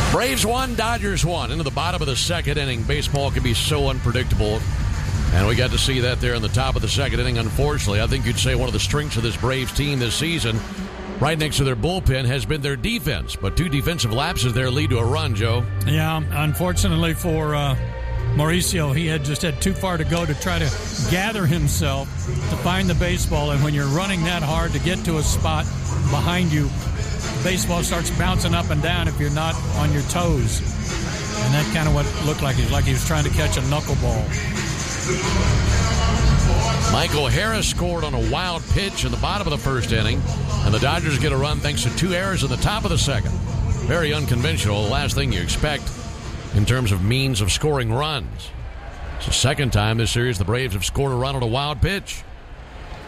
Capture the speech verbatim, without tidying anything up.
Braves won, Dodgers won. Into the bottom of the second inning. Baseball can be so unpredictable. And we got to see that there in the top of the second inning, unfortunately. I think you'd say one of the strengths of this Braves team this season, right next to their bullpen, has been their defense. But two defensive lapses there lead to a run, Joe. Yeah, unfortunately for uh, Mauricio, he had just had too far to go to try to gather himself to find the baseball. And when you're running that hard to get to a spot behind you, the baseball starts bouncing up and down if you're not on your toes. And that kind of what it looked like. It was like he was trying to catch a knuckleball. Michael Harris scored on a wild pitch in the bottom of the first inning, and the Dodgers get a run thanks to two errors in the top of the second. Very unconventional, the last thing you expect in terms of means of scoring runs. It's the second time this series the Braves have scored a run on a wild pitch.